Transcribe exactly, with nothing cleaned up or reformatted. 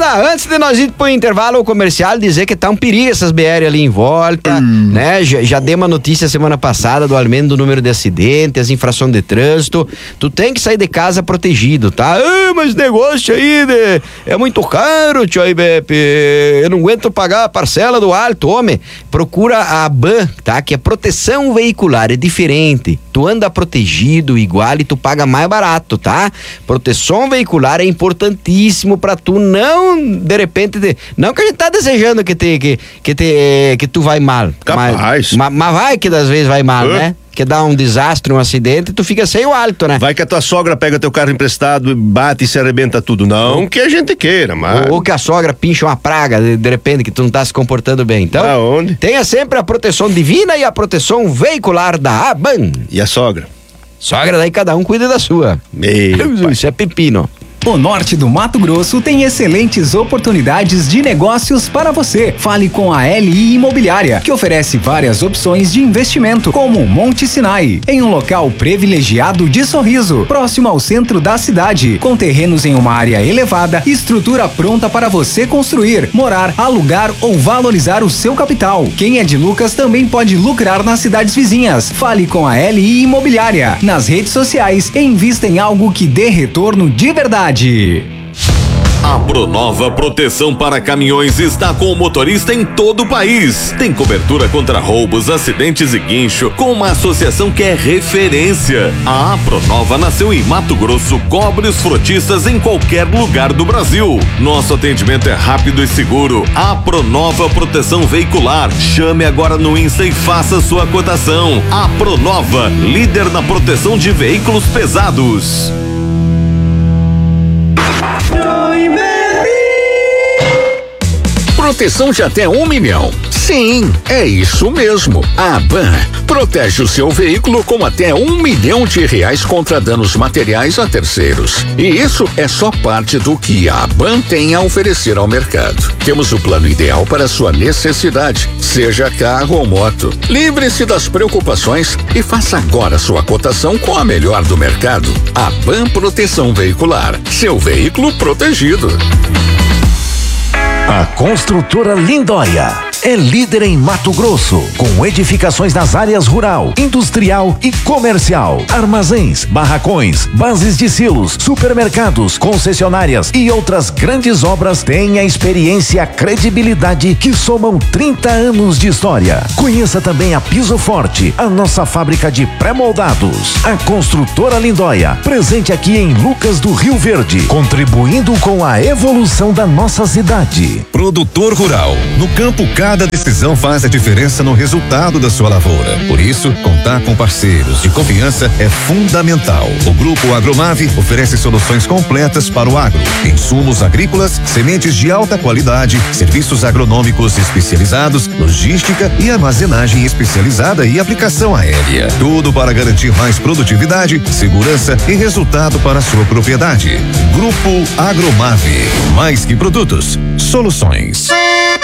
Ah, antes de nós ir pro intervalo comercial, dizer que tá um perigo essas B R ali em volta, hum. né? Já, já dei uma notícia semana passada do aumento do número de acidentes, as infrações de trânsito. Tu tem que sair de casa protegido, tá? Ah, mas negócio aí de... é muito caro, tio Ibepe. Eu não aguento pagar a parcela do alto, homem. Procura a BAN, tá? Que é proteção veicular, é diferente. Tu anda protegido igual e tu paga mais barato, tá? Proteção veicular é importantíssimo pra tu não, de repente, te, não que a gente tá desejando que te, que, que te, que tu vai mal. Capaz. Mas, mas vai que das vezes vai mal, uh. né? Que dá um desastre, um acidente, tu fica sem o alto, né? Vai que a tua sogra pega teu carro emprestado, bate e se arrebenta tudo. Não que a gente queira, mas... Ou, ou que a sogra pincha uma praga, de, de repente, que tu não tá se comportando bem. Então, aonde? Tenha sempre a proteção divina e a proteção veicular da ABAN. E a sogra? Sogra, daí cada um cuida da sua. Meu Isso é pepino. O norte do Mato Grosso tem excelentes oportunidades de negócios para você. Fale com a L I Imobiliária, que oferece várias opções de investimento, como Monte Sinai, em um local privilegiado de Sorriso, próximo ao centro da cidade, com terrenos em uma área elevada, estrutura pronta para você construir, morar, alugar ou valorizar o seu capital. Quem é de Lucas também pode lucrar nas cidades vizinhas. Fale com a L I Imobiliária nas redes sociais e invista em algo que dê retorno de verdade. A Pronova Proteção para Caminhões está com o motorista em todo o país. Tem cobertura contra roubos, acidentes e guincho, com uma associação que é referência. A Pronova nasceu em Mato Grosso, cobre os frotistas em qualquer lugar do Brasil. Nosso atendimento é rápido e seguro. A Pronova Proteção Veicular. Chame agora no Insta e faça sua cotação. A Pronova, líder na proteção de veículos pesados. Proteção de até um milhão. Sim, é isso mesmo. A ABAN protege o seu veículo com até um milhão de reais contra danos materiais a terceiros. E isso é só parte do que a ABAN tem a oferecer ao mercado. Temos o plano ideal para a sua necessidade, seja carro ou moto. Livre-se das preocupações e faça agora sua cotação com a melhor do mercado. ABAN Proteção Veicular. Seu veículo protegido. A construtora Lindóia é líder em Mato Grosso, com edificações nas áreas rural, industrial e comercial, armazéns, barracões, bases de silos, supermercados, concessionárias e outras grandes obras. Tem a experiência e a credibilidade que somam trinta anos de história. Conheça também a Piso Forte, a nossa fábrica de pré-moldados. A construtora Lindóia, presente aqui em Lucas do Rio Verde, contribuindo com a evolução da nossa cidade. Produtor rural, no campo cada decisão faz a diferença no resultado da sua lavoura. Por isso, contar com parceiros de confiança é fundamental. O Grupo Agromave oferece soluções completas para o agro: insumos agrícolas, sementes de alta qualidade, serviços agronômicos especializados, logística e armazenagem especializada e aplicação aérea. Tudo para garantir mais produtividade, segurança e resultado para a sua propriedade. Grupo Agromave, mais que produtos, soluções.